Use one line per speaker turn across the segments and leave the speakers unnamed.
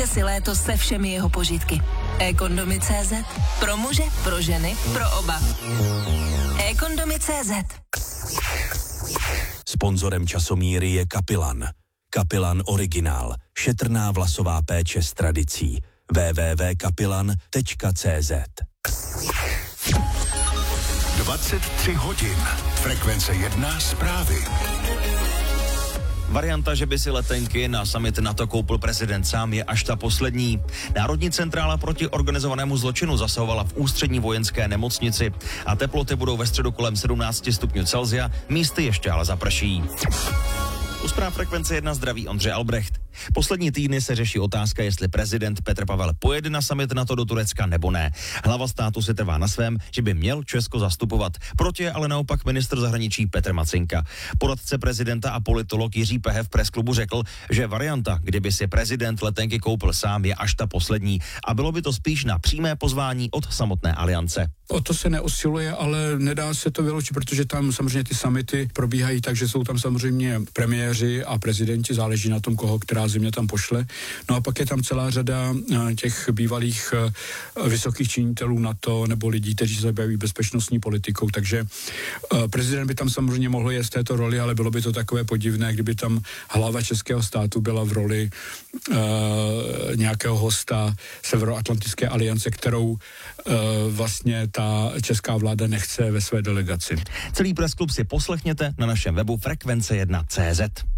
Užijte si léto se všemi jeho požitky. eKondomy.cz. Pro muže, pro ženy, pro oba. eKondomy.cz.
Sponzorem časomíry je Kapilan. Kapilan Originál. Šetrná vlasová péče s tradicí. www.kapilan.cz.
23 hodin. Frekvence 1 zprávy.
Varianta, že by si letenky na summit NATO koupil prezident sám, je až ta poslední. Národní centrála proti organizovanému zločinu zasahovala v ústřední vojenské nemocnici a teploty budou ve středu kolem 17 stupňů Celsia, místy ještě ale zaprší. U zpráv Frekvence 1 zdraví Ondřej Albrecht. Poslední týdny se řeší otázka, jestli prezident Petr Pavel pojede na summit NATO do Turecka nebo ne. Hlava státu si trvá na svém, že by měl Česko zastupovat. Proti je ale naopak ministr zahraničí Petr Macinka. Poradce prezidenta a politolog Jiří Pehe v presklubu řekl, že varianta, kdyby si prezident letenky koupil sám, je až ta poslední a bylo by to spíš na přímé pozvání od samotné aliance.
O to se neusiluje, ale nedá se to vyloučit, protože tam samozřejmě ty summity probíhají tak, že jsou tam samozřejmě premiéři a prezidenti, záleží na tom, koho která země tam pošle. No a pak je tam celá řada těch bývalých vysokých činitelů NATO nebo lidí, kteří se zabývají bezpečnostní politikou, takže prezident by tam samozřejmě mohl jet z této roli, ale bylo by to takové podivné, kdyby tam hlava českého státu byla v roli nějakého hosta Severoatlantické aliance, kterou vlastně ta česká vláda nechce ve své delegaci.
Celý pressklub si poslechněte na našem webu frekvence1.cz.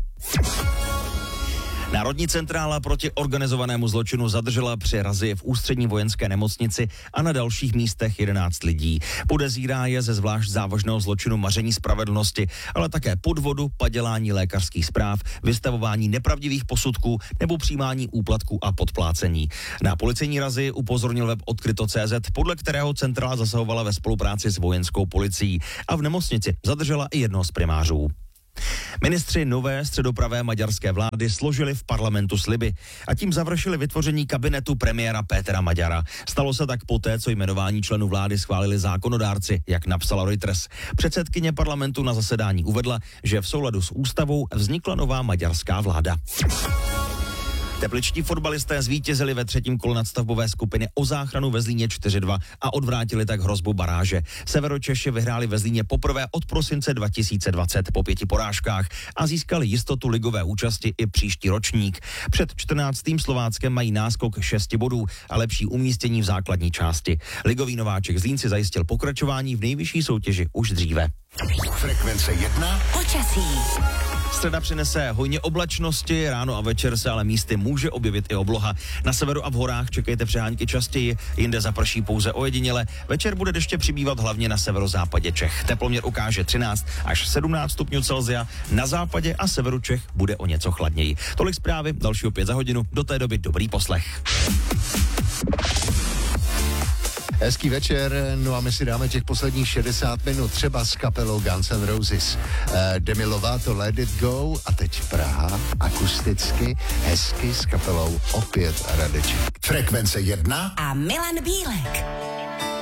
Národní centrála proti organizovanému zločinu zadržela při razii v ústřední vojenské nemocnici a na dalších místech 11 lidí. Podezírá je ze zvlášť závažného zločinu maření spravedlnosti, ale také podvodu, padělání lékařských zpráv, vystavování nepravdivých posudků nebo přijímání úplatků a podplácení. Na policejní razii upozornil web Odkryto.cz, podle kterého centrála zasahovala ve spolupráci s vojenskou policií a v nemocnici zadržela i jednoho z primářů. Ministři nové středopravé maďarské vlády složili v parlamentu sliby a tím završili vytvoření kabinetu premiéra Pétera Maďara. Stalo se tak poté, co jmenování členů vlády schválili zákonodárci, jak napsala Reuters. Předsedkyně parlamentu na zasedání uvedla, že v souladu s ústavou vznikla nová maďarská vláda. Tepličtí fotbalisté zvítězili ve třetím kole nadstavbové skupiny o záchranu ve Zlíně 4-2 a odvrátili tak hrozbu baráže. Severočeši vyhráli ve Zlíně poprvé od prosince 2020 po 5 porážkách a získali jistotu ligové účasti i příští ročník. Před 14. Slováckem mají náskok 6 bodů a lepší umístění v základní části. Ligový nováček Zlín si zajistil pokračování v nejvyšší soutěži už dříve.
Frekvence 1.
Počasí.
Středa přinese hojně oblačnosti, ráno a večer se ale místy může objevit i obloha. Na severu a v horách čekejte přehánky častěji, jinde zaprší pouze ojediněle. Večer bude deště přibývat hlavně na severozápadě Čech. Teploměr ukáže 13 až 17 stupňů Celsia, na západě a severu Čech bude o něco chladněji. Tolik zprávy, další opět za hodinu, do té doby dobrý poslech.
Hezký večer, no a my si dáme těch posledních 60 minut třeba s kapelou Guns N' Roses. Demi Lovato, Let It Go a teď Praha, akusticky, hezky s kapelou opět Radeček.
Frekvence 1
A Milan Bílek.